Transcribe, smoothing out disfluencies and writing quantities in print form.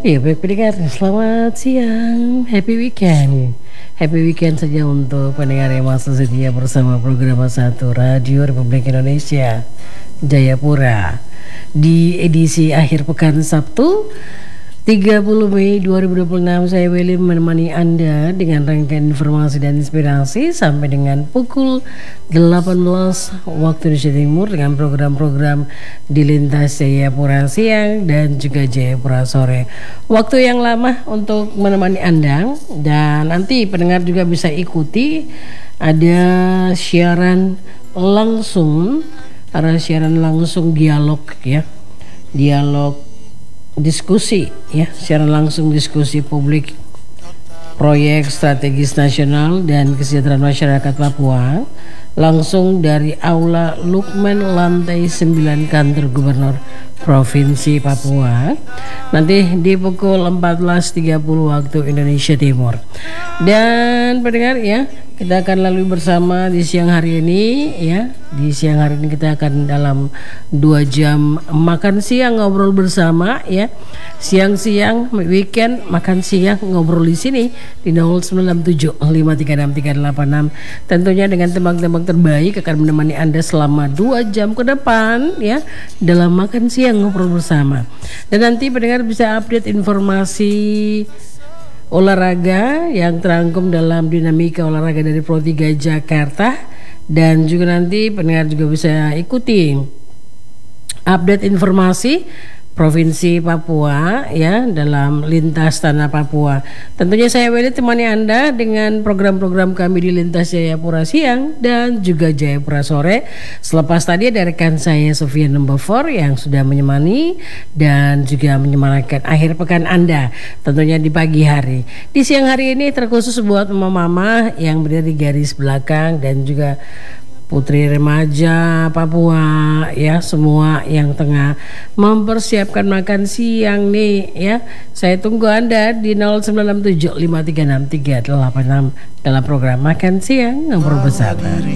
Iya, baik pendengar, selamat siang, happy weekend saja untuk pendengar yang masih setia bersama program satu Radio Republik Indonesia Jayapura di edisi akhir pekan Sabtu 30 Mei 2026. Saya Willy menemani Anda dengan rangkaian informasi dan inspirasi sampai dengan pukul 18 waktu Indonesia Timur dengan program-program di lintas Jayapura siang dan juga Jayapura sore. Waktu yang lama untuk menemani Anda, dan nanti pendengar juga bisa ikuti ada siaran langsung dialog ya. Dialog diskusi ya, secara langsung diskusi publik proyek strategis nasional dan kesejahteraan masyarakat Papua langsung dari Aula Lukman lantai 9 kantor gubernur Provinsi Papua nanti di pukul 14.30 waktu Indonesia Timur. Dan pendengar ya, kita akan lalui bersama di siang hari ini ya. Di siang hari ini kita akan dalam 2 jam makan siang ngobrol bersama ya. Siang-siang weekend makan siang ngobrol di sini di 0967536386. Tentunya dengan tembang-tembang terbaik akan menemani Anda selama 2 jam ke depan ya dalam makan siang ngobrol bersama. Dan nanti pendengar bisa update informasi olahraga yang terangkum dalam dinamika olahraga dari Pro 3 Jakarta, dan juga nanti pendengar juga bisa ikuti update informasi Provinsi Papua ya dalam lintas tanah Papua. Tentunya saya Willy temani Anda dengan program-program kami di lintas Jayapura siang dan juga Jayapura sore. Selepas tadi ada rekan saya Sofian Number 4 yang sudah menemani dan juga menyemarakan akhir pekan Anda tentunya di pagi hari. Di siang hari ini terkhusus buat mama-mama yang berada di garis belakang dan juga putri remaja Papua ya, semua yang tengah mempersiapkan makan siang nih ya. Saya tunggu Anda di 0967536386 dalam program makan siang ngobrol bersama.